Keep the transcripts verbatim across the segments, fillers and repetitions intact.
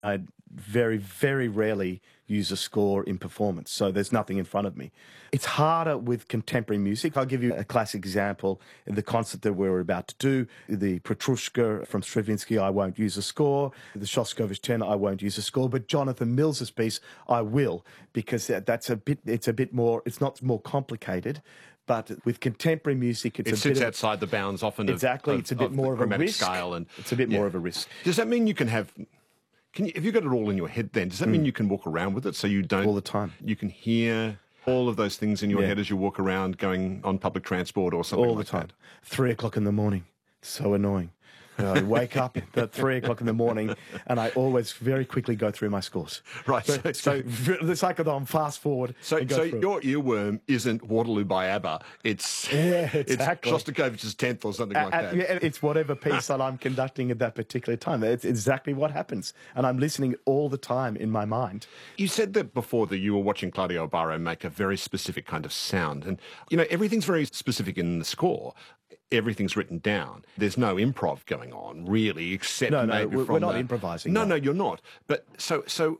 I very, very rarely use a score in performance, so there's nothing in front of me. It's harder with contemporary music. I'll give you a classic example. In the concert that we were about to do, the Petrushka from Stravinsky, I won't use a score. The Shostakovich ten, I won't use a score. But Jonathan Mills's piece, I will, because that's a bit, it's a bit more, it's not more complicated. But with contemporary music, it's it a sits bit of, outside the bounds often. Exactly, of, it's a bit of more of a risk. Scale and, it's a bit yeah. more of a risk. Does that mean you can have... Can you, if you've got it all in your head then, does that mean Mm. you can walk around with it so you don't... All the time. You can hear all of those things in your Yeah. head as you walk around going on public transport or something all the like time. that? Three o'clock in the morning. So annoying. You know, I wake up at three o'clock in the morning and I always very quickly go through my scores. Right. So, So, so it's like I'm fast forward. so, and go so through. your earworm isn't Waterloo by ABBA. It's, Yeah, exactly. it's Shostakovich's tenth or something Uh, like uh, that. yeah, it's whatever piece that I'm conducting at that particular time. It's exactly what happens. And I'm listening all the time in my mind. You said that before that you were watching Claudio Abbaro make a very specific kind of sound. And, you know, everything's very specific in the score. Everything's written down. There's no improv going on, really, except No, no, maybe we're, from we're not the... improvising. No, no. no, you're not. But so, so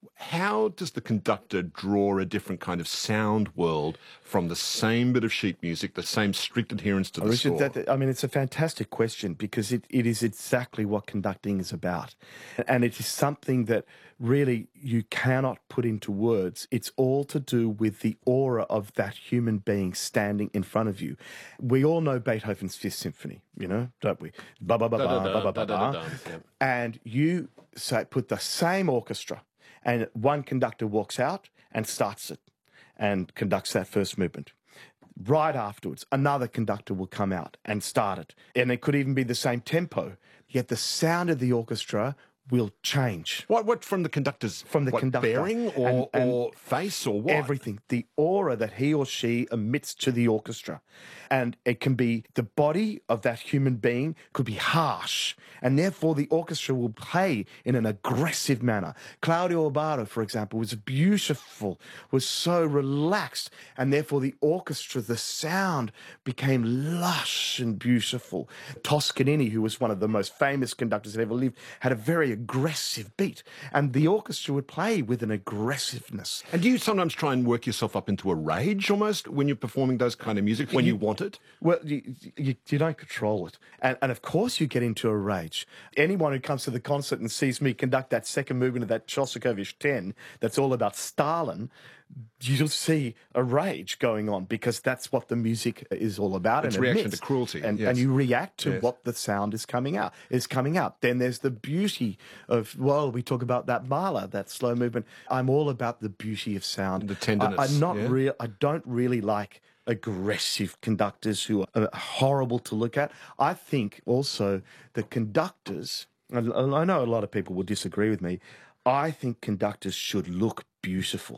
how does the conductor draw a different kind of sound world from the same bit of sheet music, the same strict adherence to the Richard, score? that, I mean, it's a fantastic question because it, it is exactly what conducting is about. And it is something that really you cannot put into words. It's all to do with the aura of that human being standing in front of you. We all know Beethoven's Fifth Symphony, you know, don't we? Ba ba ba ba ba ba ba ba. And you say, put the same orchestra, and one conductor walks out and starts it and conducts that first movement. Right afterwards, another conductor will come out and start it. And it could even be the same tempo, yet the sound of the orchestra will change. What, what from the conductor's From the what, conductor. bearing or, And- and or face or what? Everything. The aura that he or she emits to the orchestra. And it can be the body of that human being could be harsh, and therefore the orchestra will play in an aggressive manner. Claudio Abbaro, for example, was beautiful, was so relaxed, and therefore the orchestra, the sound became lush and beautiful. Toscanini, who was one of the most famous conductors that ever lived, had a very aggressive beat, and the orchestra would play with an aggressiveness. And do you sometimes try and work yourself up into a rage almost when you're performing those kind of music, when you, you want it? Well, you, you, you don't control it. And, and of course you get into a rage. Anyone who comes to the concert and sees me conduct that second movement of that Shostakovich ten, that's all about Stalin, you'll see a rage going on because that's what the music is all about. It's and reaction admits. to cruelty. And, yes. and you react to Yes. what the sound is coming out, is coming out. Then there's the beauty of, well, we talk about that Mahler, that slow movement. I'm all about the beauty of sound. The tenderness, I, I'm not yeah? real. I don't really like aggressive conductors who are horrible to look at. I think also the conductors, and I know a lot of people will disagree with me, I think conductors should look beautiful.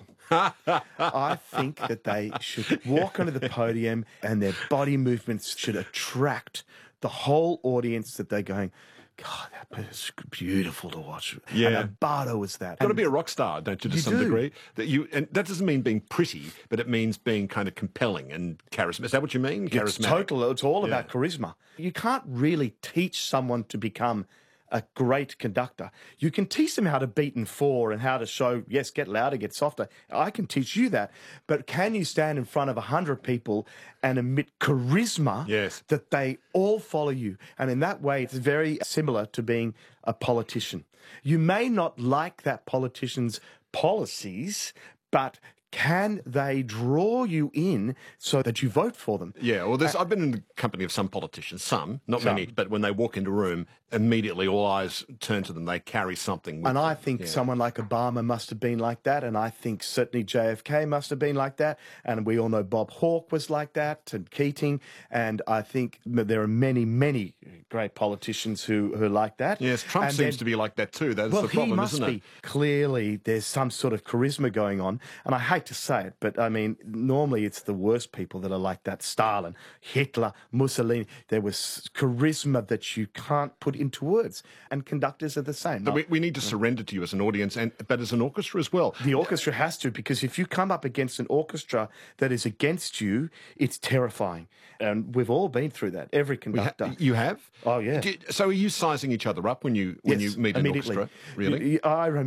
I think that they should walk onto the podium and their body movements should attract the whole audience, that they're going, God, that is beautiful to watch. Yeah. And Abbaro was that. You've got to And be a rock star, don't you, to You some do. degree? That you, and that doesn't mean being pretty, but it means being kind of compelling and charismatic. Is that what you mean? It's Charismatic. total. It's all about Yeah. charisma. You can't really teach someone to become a great conductor. You can teach them how to beat in four and how to show, yes, get louder, get softer. I can teach you that. But can you stand in front of a hundred people and emit charisma Yes. that they all follow you? And in that way, it's very similar to being a politician. You may not like that politician's policies, but can they draw you in so that you vote for them? Yeah, well, there's, I've been in the company of some politicians, some, not Some. many, but when they walk into a room, immediately all eyes turn to them. They carry something with And I them. think Yeah. someone like Obama must have been like that, and I think certainly J F K must have been like that, and we all know Bob Hawke was like that, and Keating, and I think there are many, many great politicians who, who are like that. Yes, Trump And seems then- to be like that too. That's well, the problem, he must isn't be. it? Clearly, there's some sort of charisma going on, and I hate hate to say it, but I mean, normally it's the worst people that are like that. Stalin, Hitler, Mussolini. There was charisma that you can't put into words, and conductors are the same. So we, we need to surrender to you as an audience, and but as an orchestra as well. The orchestra has to, because if you come up against an orchestra that is against you, it's terrifying. And we've all been through that. Every conductor. Ha- you have? Oh, yeah. Do, so are you sizing each other up when you when Yes, you meet an immediately. orchestra? Really? I remember